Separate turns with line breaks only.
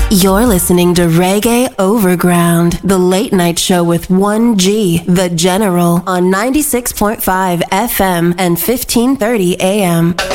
You're listening to Reggae Overground, the late night show with 1G, the General, on 96.5 FM and 1530 AM.